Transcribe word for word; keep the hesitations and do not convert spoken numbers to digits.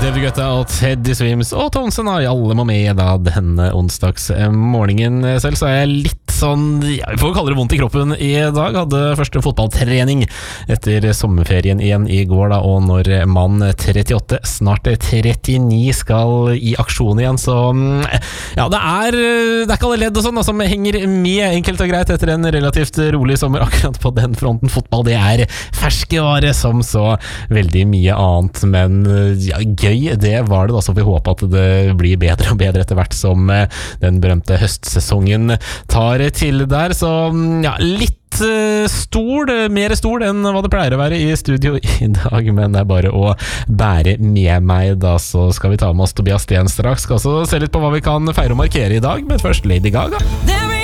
David Guetta og Teddy Swims og Townsend har alle må med da denne onsdags morgenen. Selv så er jeg litt sånn, ja, vi får kalle det vondt i kroppen i dag. Hadde første fotballtrening etter sommerferien igjen i går da, og når mann trettiåtte, snart trettini skal i aksjon igjen, så ja, det er, det er ikke alle ledd og sånn da, som henger med enkelt og greit etter en relativt rolig sommer akkurat på den fronten. Fotball, det er ferskevare som så veldig mye annet, men ja, gøy, det var det da, så vi håper at det blir bedre og bedre etter hvert som den berømte høstsesongen tar til der, så ja, litt stol, mer stol enn hva det pleier å være i studio i dag, men det er bare å bære med meg da, så skal vi ta med oss Tobias Sten straks, skal også se litt på hva vi kan feire og markere i dag, men først Lady Gaga.